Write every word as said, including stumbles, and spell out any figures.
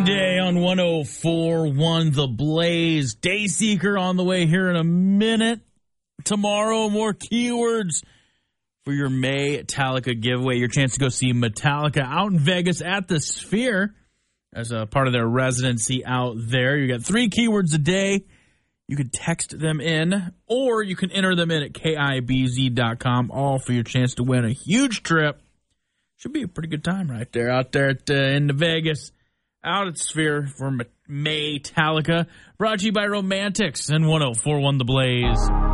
Day on one oh four point one The Blaze. Dayseeker on the way here in a minute. Tomorrow, more keywords for your May Metallica giveaway. Your chance to go see Metallica out in Vegas at the Sphere as a part of their residency out there. You got three keywords a day. You can text them in, or you can enter them in at K I B Z dot com, all for your chance to win a huge trip. Should be a pretty good time right there, out there at, uh, in the Vegas. Out at Sphere for Metallica. Brought to you by Romantics and one oh four point one The Blaze.